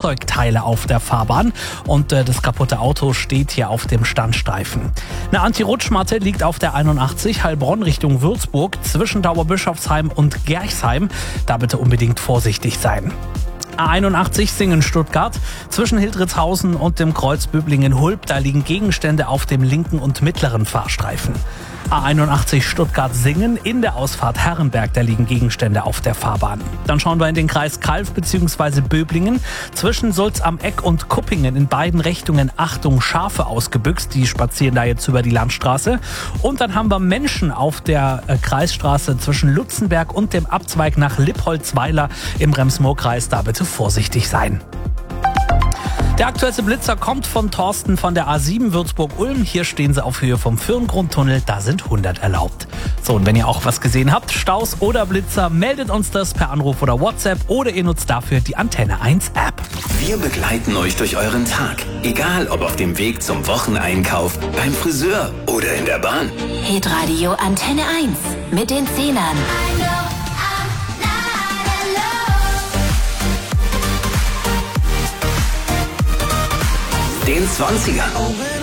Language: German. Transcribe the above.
Fahrzeugteile auf der Fahrbahn und das kaputte Auto steht hier auf dem Standstreifen. Eine Anti-Rutschmatte liegt auf der 81 Heilbronn Richtung Würzburg zwischen Dauerbischofsheim und Gerchsheim. Da bitte unbedingt vorsichtig sein. A81 Singen-Stuttgart zwischen Hildritzhausen und dem Kreuz Böblingen-Hulb. Da liegen Gegenstände auf dem linken und mittleren Fahrstreifen. A81 Stuttgart-Singen in der Ausfahrt Herrenberg. Da liegen Gegenstände auf der Fahrbahn. Dann schauen wir in den Kreis Calw bzw. Böblingen. Zwischen Sulz am Eck und Kuppingen in beiden Richtungen Achtung, Schafe ausgebüxt. Die spazieren da jetzt über die Landstraße. Und dann haben wir Menschen auf der Kreisstraße zwischen Lutzenberg und dem Abzweig nach Lippholzweiler im Rems-Murr-Kreis. Da bitte vorsichtig sein. Der aktuellste Blitzer kommt von Thorsten von der A7 Würzburg-Ulm. Hier stehen sie auf Höhe vom Firngrundtunnel. Da sind 100 erlaubt. So, und wenn ihr auch was gesehen habt, Staus oder Blitzer, meldet uns das per Anruf oder WhatsApp oder ihr nutzt dafür die Antenne 1 App. Wir begleiten euch durch euren Tag. Egal ob auf dem Weg zum Wocheneinkauf, beim Friseur oder in der Bahn. Hitradio Antenne 1 mit den Zehnern. Den 20ern.